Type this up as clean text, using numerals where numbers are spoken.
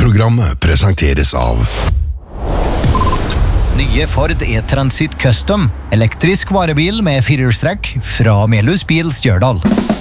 Programmet presenteres av Nye Ford E-Transit Custom, elektrisk varebil med firehjulstrekk fra Melhus Bil Stjørdal.